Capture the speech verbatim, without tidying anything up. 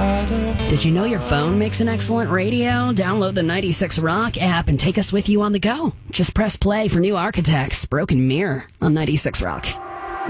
Did you know your phone makes an excellent radio? Download the ninety-six Rock app and take us with you on the go. Just press play for New Architects, Broken Mirror on ninety-six Rock.